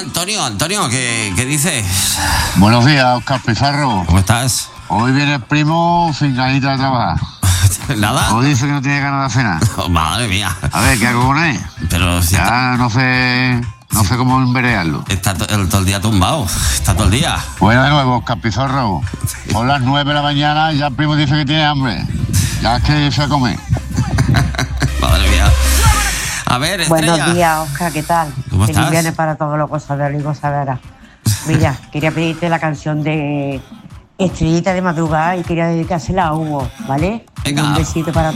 Antonio, ¿qué dices? Buenos días, Óscar Pizarro. ¿Cómo estás? Hoy viene el primo sin ganita de trabajar. ¿Nada? O dice que no tiene ganas de cenar. Oh, madre mía. A ver, ¿qué hago con él? Pero si ya no sé cómo enverearlo. Está todo el día tumbado. Está todo el día. Bueno, de nuevo, Óscar Pizarro. Son las 9 de la mañana y ya el primo dice que tiene hambre. Ya es que se come. Madre mía. A ver, Estrella. Buenos días, Óscar, ¿qué tal? ¿Cómo estás? Feliz viernes para todos los gozadores y gozaderas. Mira, quería pedirte la canción de Estrellita de Madrugada y quería dedicársela a Hugo, ¿vale? Venga. Un besito para